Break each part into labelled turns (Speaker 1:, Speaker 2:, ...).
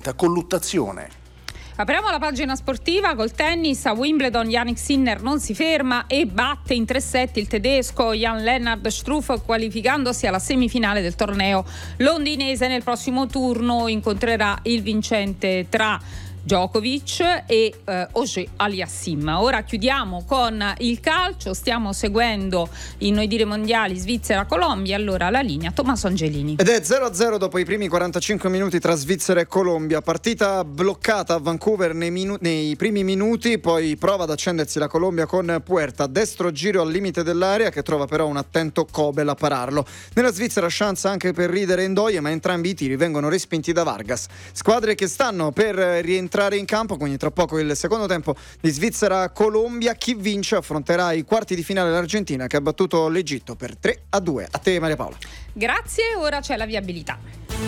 Speaker 1: diventa colluttazione.
Speaker 2: Apriamo la pagina sportiva col tennis. A Wimbledon Jannik Sinner non si ferma e batte in 3 set il tedesco Jan-Lennard Struff, qualificandosi alla semifinale del torneo londinese. Nel prossimo turno incontrerà il vincente tra Djokovic e Auger Aliassime. Ora chiudiamo con il calcio. Stiamo seguendo i Noi Dire mondiali Svizzera-Colombia. Allora la linea Tommaso Angelini.
Speaker 3: Ed è 0-0 dopo i primi 45 minuti tra Svizzera e Colombia. Partita bloccata a Vancouver nei primi minuti, poi prova ad accendersi la Colombia con Puerta, destro giro al limite dell'area che trova però un attento Kobel a pararlo. Nella Svizzera chance anche per Rieder e Ndoye, ma entrambi i tiri vengono respinti da Vargas. Squadre che stanno per rientrare in campo, quindi tra poco il secondo tempo di Svizzera-Colombia. Chi vince affronterà i quarti di finale l'Argentina, che ha battuto l'Egitto per 3-2. A te Maria Paola.
Speaker 2: Grazie, ora c'è la viabilità.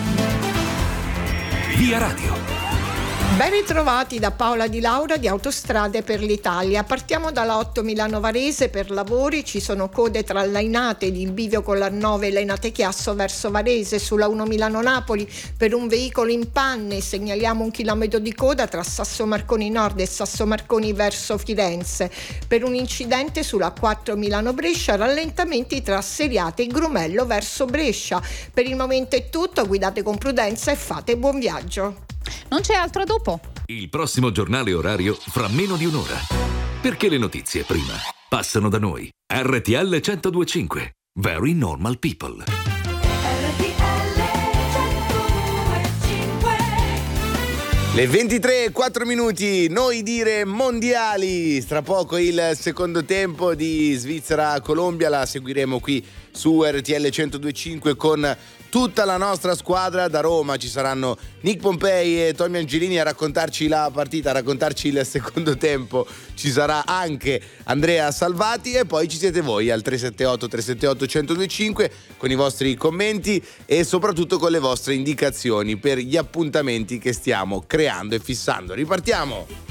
Speaker 4: Via Radio.
Speaker 5: Ben ritrovati da Paola Di Laura di Autostrade per l'Italia. Partiamo dalla 8 Milano Varese per lavori. Ci sono code tra Lainate ed il bivio con la 9 Lainate Chiasso verso Varese. Sulla 1 Milano Napoli per un veicolo in panne segnaliamo 1 chilometro di coda tra Sasso Marconi Nord e Sasso Marconi verso Firenze. Per un incidente sulla 4 Milano Brescia, rallentamenti tra Seriate e Grumello verso Brescia. Per il momento è tutto, guidate con prudenza e fate buon viaggio.
Speaker 2: Non c'è altro dopo.
Speaker 4: Il prossimo giornale orario fra meno di un'ora. Perché le notizie prima passano da noi. RTL 102.5. Very Normal People.
Speaker 6: Le 23:04, Noi Dire mondiali. Tra poco il secondo tempo di Svizzera-Colombia, la seguiremo qui su RTL 102.5 con tutta la nostra squadra. Da Roma ci saranno Nick Pompei e Tommy Angelini a raccontarci la partita, a raccontarci il secondo tempo. Ci sarà anche Andrea Salvati e poi ci siete voi al 378-378-1025 con i vostri commenti e soprattutto con le vostre indicazioni per gli appuntamenti che stiamo creando e fissando. Ripartiamo!